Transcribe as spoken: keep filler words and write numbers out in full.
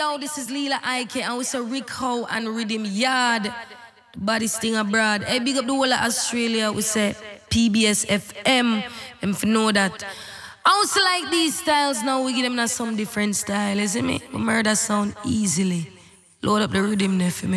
yo, this is Leela Ike, and we say Rick Howe and Rhythm Yard. The baddest thing abroad. Hey, big up the whole of Australia, we say P B S F M. Them for know that. I also like these styles now, we give them now some different style, isn't it? We murder sound easily. Load up the rhythm there for me.